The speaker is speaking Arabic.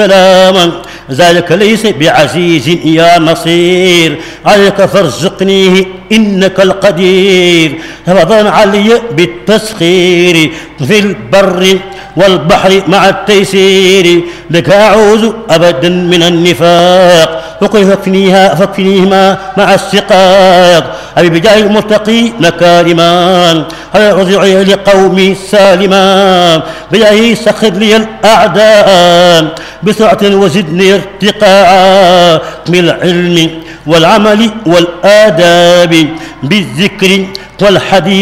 سلاما ذلك ليس بعزيز يا نصير عليك فارزقنيه إنك القدير فضلا علي بالتسخير في البر والبحر مع التيسير لك أعوذ أبدا من النفاق وكيف فاكفنيهما مع السقاق أبي بجاه المتقين كارما أرجع لقومي سالما بجاه سخر لي الأعداء بسرعة وزدني ارتقاء بالعلم والعمل والآداب بالذكر والحديث